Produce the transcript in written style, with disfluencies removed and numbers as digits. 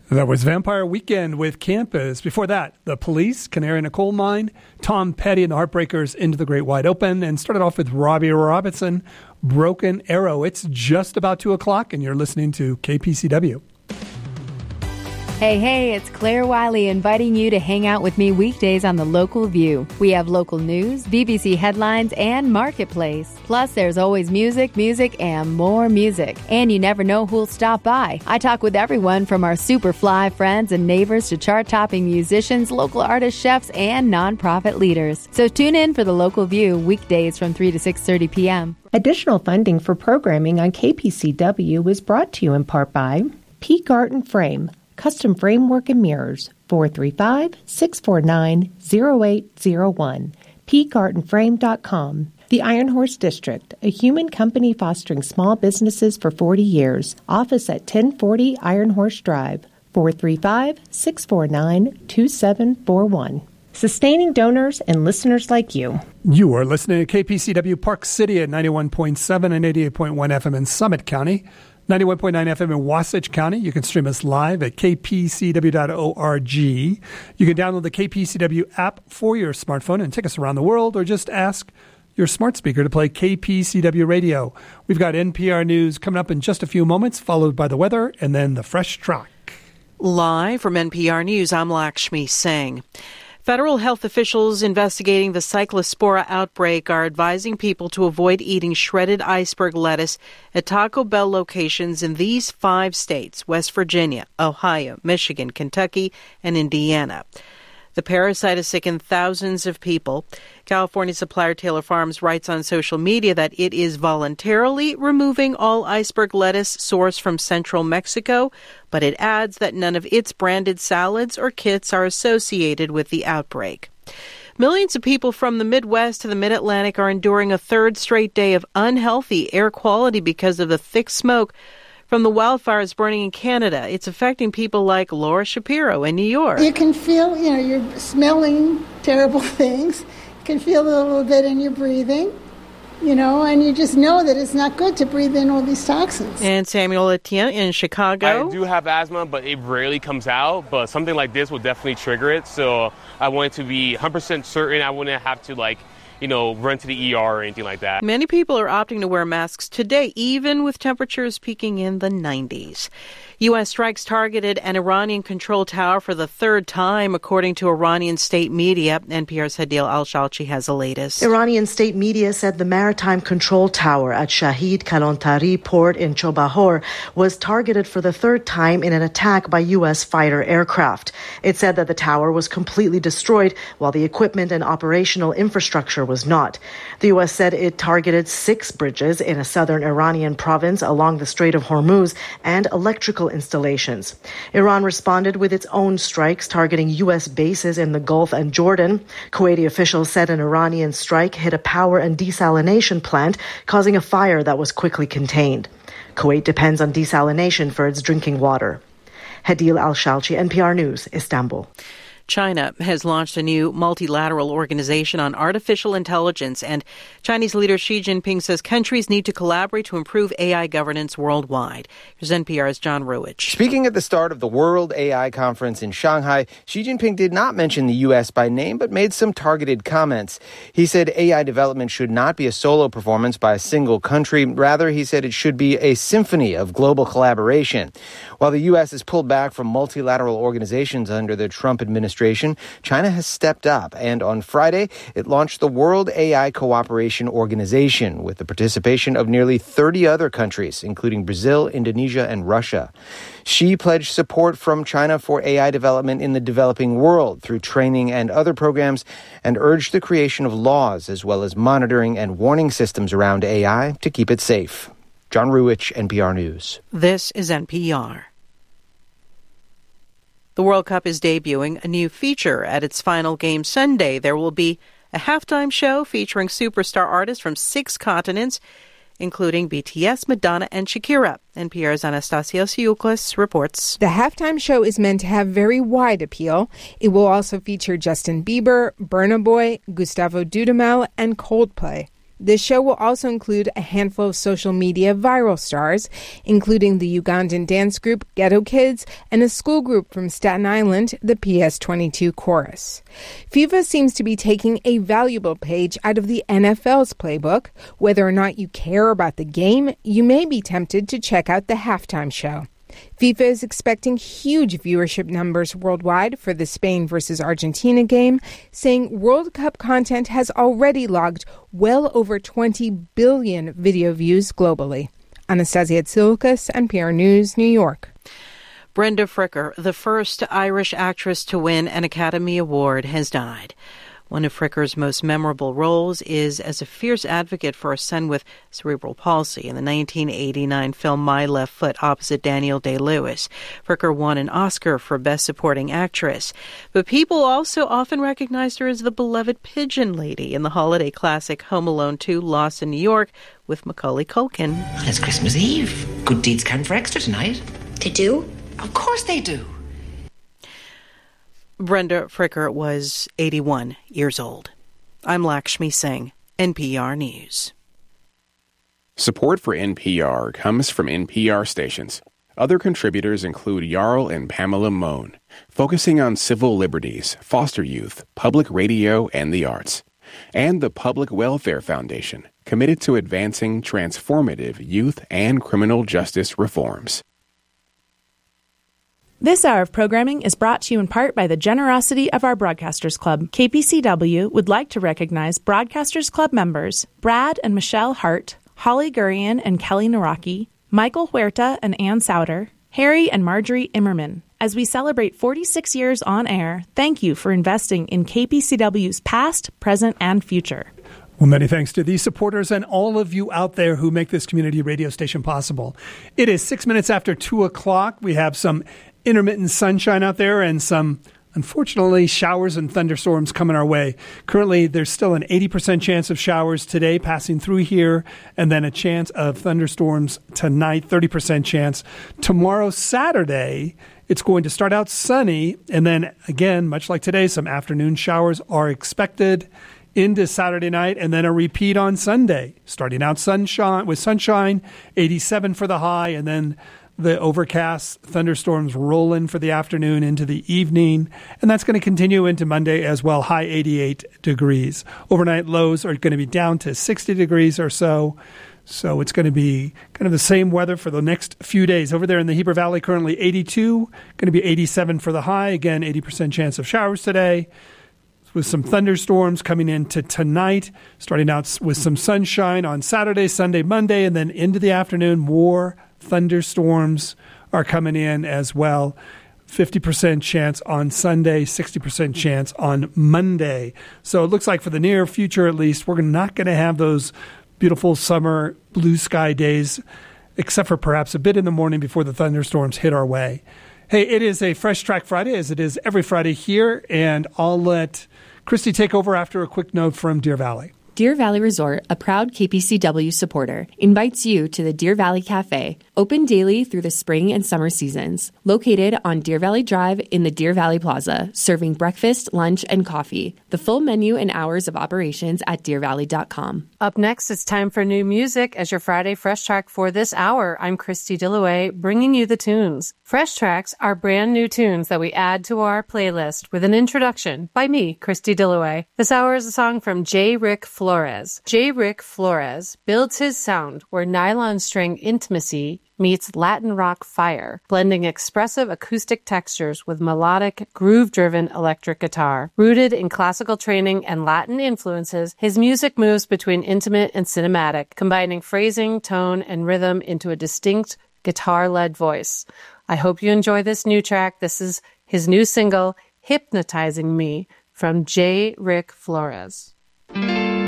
That was Vampire Weekend with Campus. Before that, The Police, Canary in a Coal Mine, Tom Petty and the Heartbreakers, Into the Great Wide Open, and started off with Robbie Robinson, Broken Arrow. It's just about 2 o'clock, and you're listening to KPCW. Hey, it's Claire Wiley inviting you to hang out with me weekdays on The Local View. We have local news, BBC headlines, and Marketplace. Plus, there's always music, and more music. And you never know who'll stop by. I talk with everyone from our super fly friends and neighbors to chart-topping musicians, local artists, chefs, and nonprofit leaders. So tune in for The Local View weekdays from 3 to 6:30 p.m. Additional funding for programming on KPCW is brought to you in part by Peak Art and Frame, Custom Framework and Mirrors, 435-649-0801, peakartandframe.com. The Iron Horse District, a human company fostering small businesses for 40 years. Office at 1040 Iron Horse Drive, 435-649-2741. Sustaining donors and listeners like you. You are listening to KPCW Park City at 91.7 and 88.1 FM in Summit County, 91.9 FM in Wasatch County. You can stream us live at kpcw.org. You can download the KPCW app for your smartphone and take us around the world, or just ask your smart speaker to play KPCW radio. We've got NPR News coming up in just a few moments, followed by the weather and then the fresh track. Live from NPR News, I'm Lakshmi Singh. Federal health officials investigating the Cyclospora outbreak are advising people to avoid eating shredded iceberg lettuce at Taco Bell locations in these 5 states: West Virginia, Ohio, Michigan, Kentucky, and Indiana. The parasite has sickened thousands of people. California supplier Taylor Farms writes on social media that it is voluntarily removing all iceberg lettuce sourced from central Mexico, but it adds that none of its branded salads or kits are associated with the outbreak. Millions of people from the Midwest to the Mid-Atlantic are enduring a third straight day of unhealthy air quality because of the thick smoke from the wildfires burning in Canada. It's affecting people like Laura Shapiro in New York. You can feel, you're smelling terrible things. You can feel it a little bit in your breathing, and you just know that it's not good to breathe in all these toxins. And Samuel Etienne in Chicago. I do have asthma, but it rarely comes out. But something like this will definitely trigger it. So I wanted to be 100% certain I wouldn't have to, run to the ER or anything like that. Many people are opting to wear masks today, even with temperatures peaking in the 90s. U.S. strikes targeted an Iranian-controlled tower for the third time, according to Iranian state media. NPR's Hadil Al-Shalchi has the latest. Iranian state media said the maritime control tower at Shahid Kalantari port in Chobahor was targeted for the third time in an attack by U.S. fighter aircraft. It said that the tower was completely destroyed, while the equipment and operational infrastructure was not. The U.S. said it targeted 6 bridges in a southern Iranian province along the Strait of Hormuz and electrical installations. Iran responded with its own strikes targeting U.S. bases in the Gulf and Jordan. Kuwaiti officials said an Iranian strike hit a power and desalination plant, causing a fire that was quickly contained. Kuwait depends on desalination for its drinking water. Hadil Al-Shalchi, NPR News, Istanbul. China has launched a new multilateral organization on artificial intelligence, and Chinese leader Xi Jinping says countries need to collaborate to improve AI governance worldwide. Here's NPR's John Ruwitch. Speaking at the start of the World AI Conference in Shanghai, Xi Jinping did not mention the U.S. by name, but made some targeted comments. He said AI development should not be a solo performance by a single country. Rather, he said it should be a symphony of global collaboration. While the U.S. has pulled back from multilateral organizations under the Trump administration, China has stepped up, and on Friday, it launched the World AI Cooperation Organization with the participation of nearly 30 other countries, including Brazil, Indonesia, and Russia. Xi pledged support from China for AI development in the developing world through training and other programs, and urged the creation of laws as well as monitoring and warning systems around AI to keep it safe. John Ruwitch, NPR News. This is NPR. The World Cup is debuting a new feature at its final game Sunday. There will be a halftime show featuring superstar artists from 6 continents, including BTS, Madonna, and Shakira. NPR's Anastasia Siuklis reports. The halftime show is meant to have very wide appeal. It will also feature Justin Bieber, Burna Boy, Gustavo Dudamel, and Coldplay. This show will also include a handful of social media viral stars, including the Ugandan dance group Ghetto Kids and a school group from Staten Island, the PS22 Chorus. FIFA seems to be taking a valuable page out of the NFL's playbook. Whether or not you care about the game, you may be tempted to check out the halftime show. FIFA is expecting huge viewership numbers worldwide for the Spain versus Argentina game, saying World Cup content has already logged well over 20 billion video views globally. Anastasia Tsoukas, NPR News, New York. Brenda Fricker, the first Irish actress to win an Academy Award, has died. One of Fricker's most memorable roles is as a fierce advocate for a son with cerebral palsy in the 1989 film My Left Foot opposite Daniel Day-Lewis. Fricker won an Oscar for Best Supporting Actress. But people also often recognized her as the beloved pigeon lady in the holiday classic Home Alone 2 Lost in New York with Macaulay Culkin. Well, it's Christmas Eve. Good deeds count for extra tonight. They do? Of course they do. Brenda Fricker was 81 years old. I'm Lakshmi Singh, NPR News. Support for NPR comes from NPR stations. Other contributors include Jarl and Pamela Mohn, focusing on civil liberties, foster youth, public radio, and the arts. And the Public Welfare Foundation, committed to advancing transformative youth and criminal justice reforms. This hour of programming is brought to you in part by the generosity of our Broadcasters Club. KPCW would like to recognize Broadcasters Club members Brad and Michelle Hart, Holly Gurian and Kelly Naraki, Michael Huerta and Ann Souter, Harry and Marjorie Immerman. As we celebrate 46 years on air, thank you for investing in KPCW's past, present, and future. Well, many thanks to these supporters and all of you out there who make this community radio station possible. It is 6 minutes after 2 o'clock. We have some intermittent sunshine out there and some, unfortunately, showers and thunderstorms coming our way. Currently, there's still an 80% chance of showers today passing through here, and then a chance of thunderstorms tonight, 30% chance. Tomorrow, Saturday, it's going to start out sunny, and then, again, much like today, some afternoon showers are expected into Saturday night, and then a repeat on Sunday. Starting out sunshine, 87 for the high, and then the overcast thunderstorms roll in for the afternoon into the evening, and that's going to continue into Monday as well, high 88 degrees. Overnight lows are going to be down to 60 degrees or so. So it's going to be kind of the same weather for the next few days. Over there in the Heber Valley, currently 82, going to be 87 for the high. Again, 80% chance of showers today, with some thunderstorms coming into tonight, starting out with some sunshine on Saturday, Sunday, Monday, and then into the afternoon, more thunderstorms are coming in as well. 50% chance on Sunday, 60% chance on Monday. So it looks like for the near future, at least, we're not going to have those beautiful summer blue sky days, except for perhaps a bit in the morning before the thunderstorms hit our way. Hey, it is a Fresh Track Friday, as it is every Friday here, and I'll let Christy take over after a quick note from Deer Valley. Deer Valley Resort, a proud KPCW supporter, invites you to the Deer Valley Cafe, open daily through the spring and summer seasons. Located on Deer Valley Drive in the Deer Valley Plaza, serving breakfast, lunch, and coffee. The full menu and hours of operations at deervalley.com. Up next, it's time for new music as your Friday Fresh Track for this hour. I'm Christy Dillaway, bringing you the tunes. Fresh Tracks are brand new tunes that we add to our playlist with an introduction by me, Christy Dillaway. This hour is a song from J. Rick Flores. J. Rick Flores builds his sound where nylon string intimacy meets Latin rock fire, blending expressive acoustic textures with melodic, groove-driven electric guitar. Rooted in classical training and Latin influences, his music moves between intimate and cinematic, combining phrasing, tone, and rhythm into a distinct guitar-led voice. I hope you enjoy this new track. This is his new single, Hypnotizing Me, from J. Rick Flores.